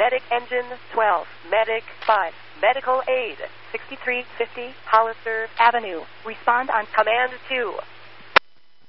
Medic Engine 12, Medic 5, Medical Aid 6350 Hollister Avenue. Respond on Command 2.